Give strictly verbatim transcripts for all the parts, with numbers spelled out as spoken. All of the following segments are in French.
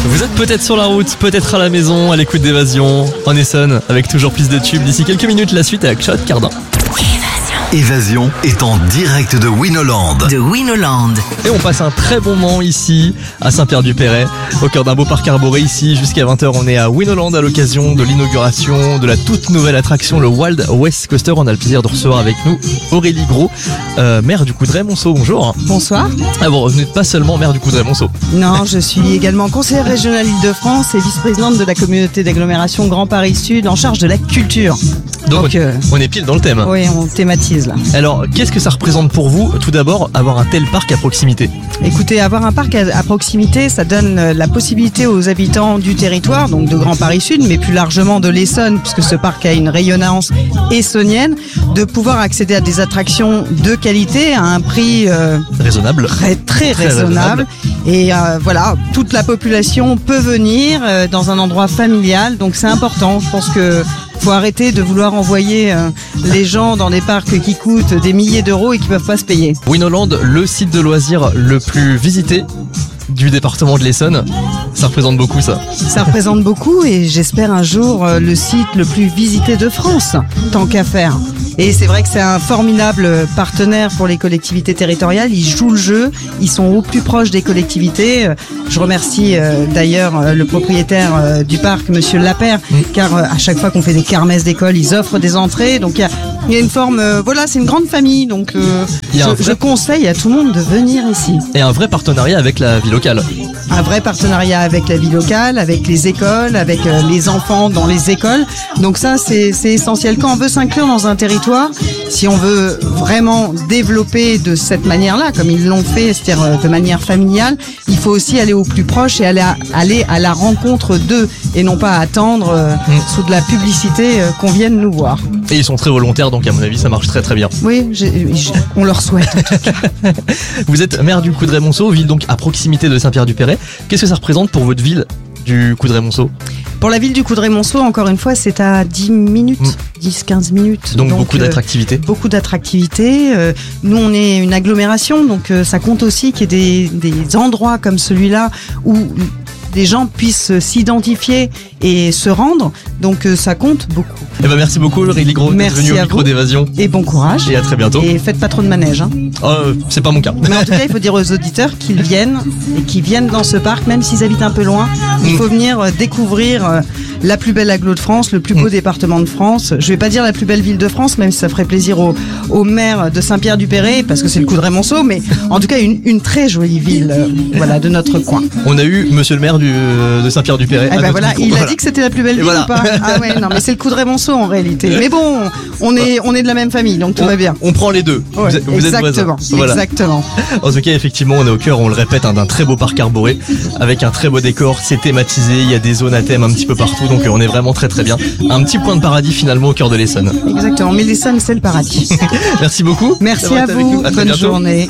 Vous êtes peut-être sur la route, peut-être à la maison, à l'écoute d'Évasion, en Essonne, avec toujours plus de tubes. D'ici quelques minutes, la suite avec Charlotte Cardin. Évasion est en direct de Winnoland. De Winnoland. Et on passe un très bon moment ici, à Saint-Pierre-du-Perret, au cœur d'un beau parc arboré ici. Jusqu'à vingt heures, on est à Winnoland à l'occasion de l'inauguration de la toute nouvelle attraction, le Wild West Coaster. On a le plaisir de recevoir avec nous Aurélie Gros, euh, maire du Coudray-Monceau. Bonjour. Bonsoir. Ah bon, vous n'êtes pas seulement maire du Coudray-Monceau. Non, je suis également conseillère régionale Île-de-France et vice-présidente de la communauté d'agglomération Grand Paris Sud en charge de la culture. Donc, Donc euh, on est pile dans le thème. oui, on thématise là. Alors, qu'est-ce que ça représente pour vous, tout d'abord, avoir un tel parc à proximité ? Écoutez, avoir un parc à, à proximité, ça donne euh, la possibilité aux habitants du territoire, donc de Grand Paris Sud, mais plus largement de l'Essonne, puisque ce parc a une rayonnance essonnienne, de pouvoir accéder à des attractions de qualité à un prix euh, Raisonnable. très, très, Très raisonnable. raisonnable. Et euh, voilà, toute la population peut venir euh, dans un endroit familial, donc c'est important. Je pense que faut arrêter de vouloir envoyer euh, les gens dans des parcs qui coûtent des milliers d'euros et qui peuvent pas se payer. Winnoland, le site de loisirs le plus visité du département de l'Essonne. Ça représente beaucoup, ça. Ça représente beaucoup et j'espère un jour euh, le site le plus visité de France, tant qu'à faire. Et c'est vrai que c'est un formidable partenaire pour les collectivités territoriales. Ils jouent le jeu, ils sont au plus proche des collectivités. Je remercie euh, d'ailleurs euh, le propriétaire euh, du parc, Monsieur Lapère, mmh. car euh, à chaque fois qu'on fait des kermesses d'école, ils offrent des entrées. Donc il y a, il y a une forme, euh, voilà, c'est une grande famille. Donc euh, Il y a je, un vrai- je conseille à tout le monde de venir ici. Et un vrai partenariat avec la vie locale. Un vrai partenariat avec la vie locale, avec les écoles, avec euh, les enfants dans les écoles. Donc ça, c'est c'est essentiel. Quand on veut s'inclure dans un territoire, si on veut vraiment développer de cette manière-là, comme ils l'ont fait, c'est-à-dire euh, de manière familiale, il faut aussi aller au plus proche et aller à, aller à la rencontre d'eux et non pas attendre euh, Mm. sous de la publicité euh, qu'on vienne nous voir. Et ils sont très volontaires, donc à mon avis, ça marche très très bien. Oui, j'ai- j'ai- on leur souhaite. Vous êtes maire du Coudray-Monceau, ville donc à proximité de Saint-Pierre-du-Perret. Qu'est-ce que ça représente pour votre ville du Coudray-Monceau ? Pour la ville du Coudray-Monceau, encore une fois, c'est à dix minutes, Mm. dix à quinze minutes. Donc, beaucoup euh, d'attractivité. Beaucoup d'attractivité. Euh, nous, on est une agglomération, donc euh, ça compte aussi qu'il y ait des, des endroits comme celui-là où des gens puissent s'identifier et se rendre. Donc euh, ça compte beaucoup. Eh ben merci beaucoup Aurélie Gros d'être Merci venue au à micro vous. d'Évasion. Et bon courage. Et à très bientôt. Et faites pas trop de manège. Hein. Oh, euh, c'est pas mon cas. Mais en tout cas, il faut dire aux auditeurs qu'ils viennent et qu'ils viennent dans ce parc, même s'ils habitent un peu loin. Il Mm. faut venir euh, découvrir euh, la plus belle agglo de France, le plus beau Mm. département de France. Je vais pas dire la plus belle ville de France, même si ça ferait plaisir au, au maire de Saint-Pierre-du-Perret, parce que c'est le Coudray-Monceau, mais en tout cas, une, une très jolie ville euh, voilà, de notre coin. On a eu monsieur le maire du, euh, de Saint-Pierre-du-Perret. Eh à ben notre voilà, micro. il a Voilà. dit que c'était la plus belle Et ville voilà. ou pas? Ah ouais, non, mais c'est le Coudray-Monceau en réalité. Mais bon, on est, on est de la même famille, donc tout on, va bien. on prend les deux. Ouais, vous êtes, vous êtes exactement, voisins. Voilà. exactement. En tout cas, effectivement, on est au cœur, on le répète, hein, d'un très beau parc arboré avec un très beau décor. C'est thématisé, il y a des zones à thème un petit peu partout, donc euh, on est vraiment très très bien. Un petit point de paradis finalement au cœur de l'Essonne. Exactement, mais l'Essonne, c'est le paradis. Merci beaucoup. Merci d'avoir à été avec vous, nous. À très bonne bientôt. journée.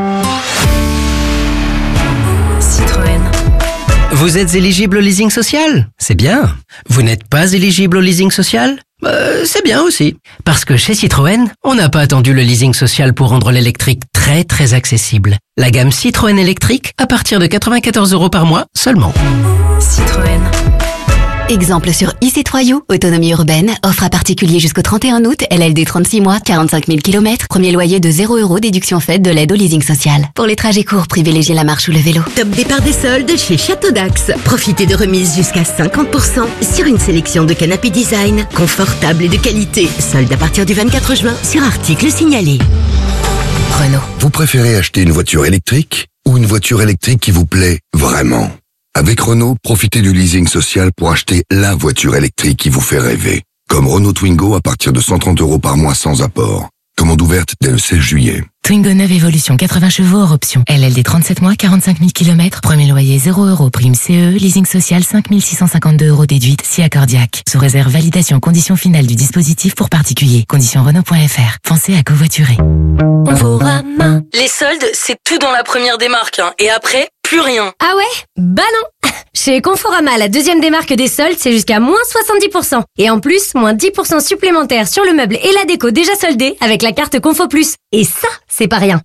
Citroën. Vous êtes éligible au leasing social? C'est bien. Vous n'êtes pas éligible au leasing social? Euh, c'est bien aussi. Parce que chez Citroën, on n'a pas attendu le leasing social pour rendre l'électrique très très accessible. La gamme Citroën électrique à partir de quatre-vingt-quatorze euros par mois seulement. Citroën. Exemple sur e C trois U, autonomie urbaine, offre à particulier jusqu'au trente et un août, L L D trente-six mois, quarante-cinq mille kilomètres, premier loyer de zéro euros, déduction faite de l'aide au leasing social. Pour les trajets courts, privilégiez la marche ou le vélo. Top départ des soldes chez Château d'Axe. Profitez de remises jusqu'à cinquante pour cent sur une sélection de canapés design, confortables et de qualité. Soldes à partir du vingt-quatre juin sur articles signalés. Renault. Vous préférez acheter une voiture électrique ou une voiture électrique qui vous plaît vraiment? Avec Renault, profitez du leasing social pour acheter la voiture électrique qui vous fait rêver. Comme Renault Twingo à partir de cent trente euros par mois sans apport. Commande ouverte dès le seize juillet. Twingo neuve Evolution, quatre-vingts chevaux hors option. L L D trente-sept mois, quarante-cinq mille kilomètres. Premier loyer zéro euros. Prime C E, leasing social cinq mille six cent cinquante-deux euros déduite, si accordiaque. Sous réserve validation condition finale du dispositif pour particulier. Condition Renault point F R. Pensez à covoiturer. Conforama. Les soldes, c'est tout dans la première démarque, hein. Et après, plus rien. Ah ouais? Bah non. Chez Conforama, la deuxième démarque des soldes, c'est jusqu'à moins soixante-dix pour cent. Et en plus, moins dix pour cent supplémentaires sur le meuble et la déco déjà soldés avec la carte Confo Plus. Et ça, c'est pas rien.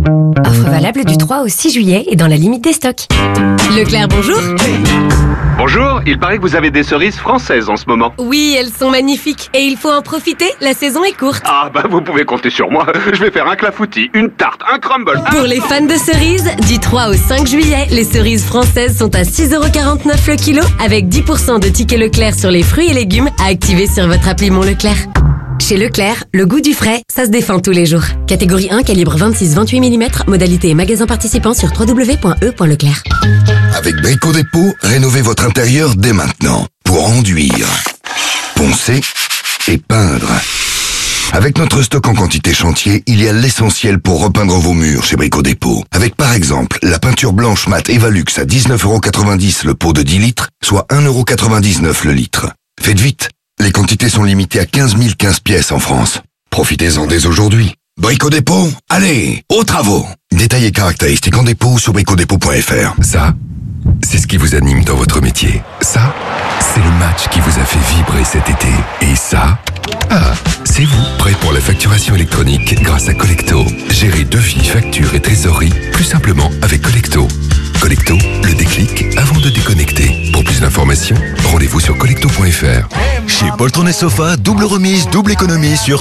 Offre valable du trois au six juillet et dans la limite des stocks. Leclerc, bonjour. Bonjour, il paraît que vous avez des cerises françaises en ce moment. Oui, elles sont magnifiques et il faut en profiter, la saison est courte. Ah bah vous pouvez compter sur moi, je vais faire un clafoutis, une tarte, un crumble. Un... Pour les fans de cerises, du trois au cinq juillet, les cerises françaises sont à six euros quarante-neuf le kilo avec dix pour cent de tickets Leclerc sur les fruits et légumes à activer sur votre appli Mon Leclerc. Chez Leclerc, le goût du frais, ça se défend tous les jours. Catégorie un, calibre vingt-six vingt-huit millimètres, modalité et magasin participant sur w w w point e point leclerc. Avec Brico Dépôt, rénovez votre intérieur dès maintenant pour enduire, poncer et peindre. Avec notre stock en quantité chantier, il y a l'essentiel pour repeindre vos murs chez Brico Dépôt. Avec par exemple la peinture blanche mat Evalux à dix-neuf euros quatre-vingt-dix le pot de dix litres, soit un euro quatre-vingt-dix-neuf le litre. Faites vite, les quantités sont limitées à quinze mille quinze pièces en France. Profitez-en dès aujourd'hui. Brico Dépôt, allez, aux travaux. Détails et caractéristiques en dépôt sur brico dépôt point f r. Ça, c'est ce qui vous anime dans votre métier. Ça, c'est le match qui vous a fait vibrer cet été. Et ça, ah, c'est vous, prêt pour la facturation électronique grâce à Collecto. Gérez devis, factures et trésorerie plus simplement avec Collecto. Collecto, le déclic avant de déconnecter. Pour plus d'informations, rendez-vous sur collecto point f r. Chez Poltron et Sofa, double remise, double économie sur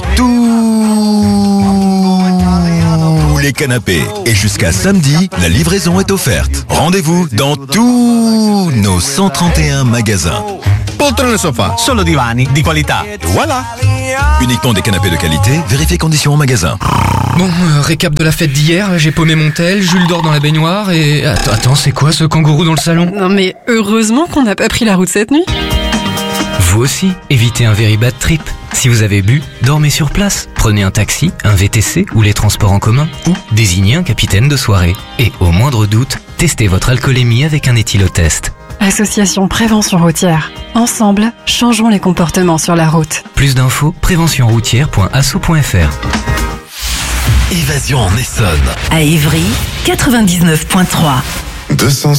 tous les canapés. Et jusqu'à samedi, la livraison est offerte. Rendez-vous dans tous nos cent trente et un magasins. Poltron et Sofa, solo divani di qualità. Et voilà. Uniquement des canapés de qualité, vérifiez conditions en magasin. Bon, euh, récap de la fête d'hier, j'ai paumé mon tel, Jules dort dans la baignoire et... Attends, attends, c'est quoi ce kangourou dans le salon? Non mais heureusement qu'on n'a pas pris la route cette nuit. Vous aussi, évitez un very bad trip. Si vous avez bu, dormez sur place. Prenez un taxi, un V T C ou les transports en commun ou désignez un capitaine de soirée. Et au moindre doute, testez votre alcoolémie avec un éthylotest. Association Prévention Routière. Ensemble, changeons les comportements sur la route. Plus d'infos, prévention routière point asso point f r. Évasion en Essonne. À Évry, quatre-vingt-dix-neuf virgule trois. deux cents